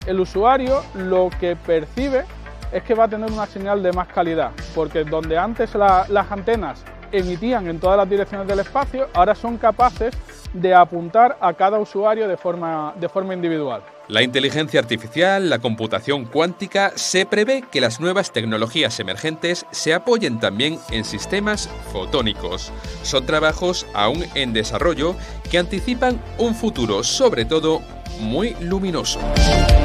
El usuario lo que percibe es que va a tener una señal de más calidad, porque donde antes las antenas emitían en todas las direcciones del espacio, ahora son capaces de apuntar a cada usuario de forma individual. La inteligencia artificial, la computación cuántica, se prevé que las nuevas tecnologías emergentes se apoyen también en sistemas fotónicos. Son trabajos aún en desarrollo que anticipan un futuro, sobre todo, muy luminoso.